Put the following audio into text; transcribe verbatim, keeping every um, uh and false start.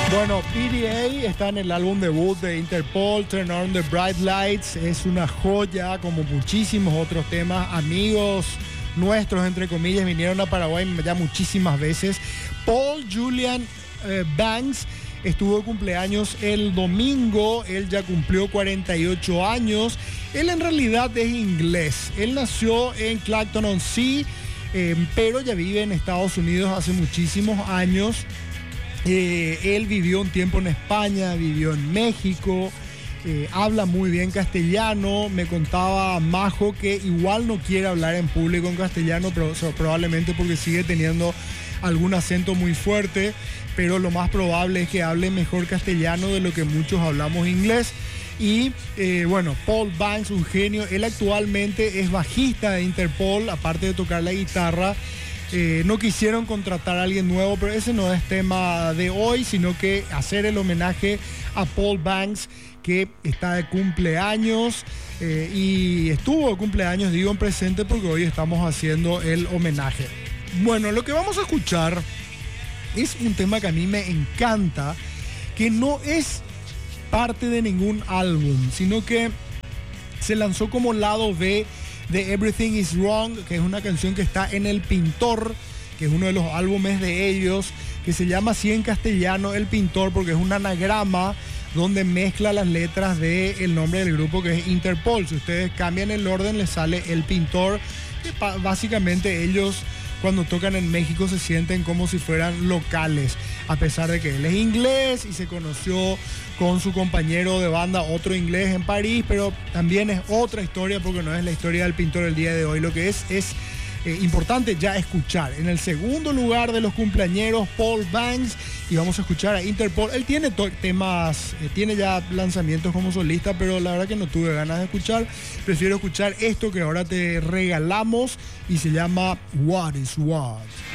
Bueno, P D A está en el álbum debut de Interpol, Turn On the Bright Lights. Es una joya, como muchísimos otros temas. Amigos nuestros, entre comillas, vinieron a Paraguay ya muchísimas veces. Paul Julian eh, Banks estuvo de cumpleaños el domingo. Él ya cumplió cuarenta y ocho años. Él en realidad es inglés. Él nació en Clacton-on-Sea, eh, pero ya vive en Estados Unidos hace muchísimos años. Eh, él vivió un tiempo en España, vivió en México, eh, habla muy bien castellano. Me contaba Majo que igual no quiere hablar en público en castellano, pero so, probablemente porque sigue teniendo algún acento muy fuerte, pero lo más probable es que hable mejor castellano de lo que muchos hablamos inglés. Y eh, bueno, Paul Banks, un genio. Él actualmente es bajista de Interpol, aparte de tocar la guitarra. Eh, no quisieron contratar a alguien nuevo, pero ese no es tema de hoy, sino que hacer el homenaje a Paul Banks, que está de cumpleaños eh, y estuvo de cumpleaños, digo en presente porque hoy estamos haciendo el homenaje. Bueno, lo que vamos a escuchar es un tema que a mí me encanta, que no es parte de ningún álbum, sino que se lanzó como lado B de Everything Is Wrong, que es una canción que está en El Pintor, que es uno de los álbumes de ellos, que se llama así en castellano El Pintor, porque es un anagrama donde mezcla las letras del nombre del grupo, que es Interpol. Si ustedes cambian el orden, les sale El Pintor, que básicamente ellos cuando tocan en México se sienten como si fueran locales, a pesar de que él es inglés y se conoció con su compañero de banda, otro inglés, en París, pero también es otra historia porque no es la historia del Pintor el día de hoy. Lo que es es eh, importante ya escuchar. En el segundo lugar de los cumpleañeros, Paul Banks, y vamos a escuchar a Interpol. Él tiene temas, eh, tiene ya lanzamientos como solista, pero la verdad que no tuve ganas de escuchar. Prefiero escuchar esto que ahora te regalamos y se llama What Is What.